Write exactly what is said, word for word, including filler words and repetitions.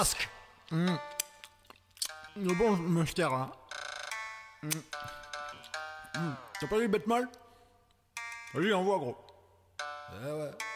Masque. Mmh. Le bon mustard, hein. Mmh. Mmh. T'as pas vu bête mal? Vas-y, envoie, gros. Eh ouais.